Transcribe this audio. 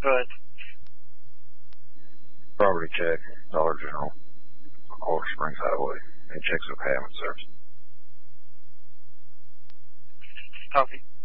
Good. Property check, Dollar General, Color Springs Highway. Any checks okay, I'm in service. Copy.